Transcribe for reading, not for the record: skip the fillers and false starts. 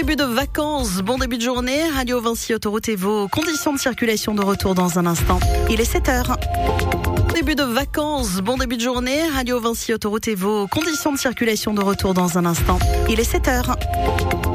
début de vacances, bon début de journée. Radio Vinci Autoroute et vos conditions de circulation de retour dans un instant. Il est 7h. Début de vacances, bon début de journée. Radio Vinci Autoroute et vos conditions de circulation de retour dans un instant. Il est 7h.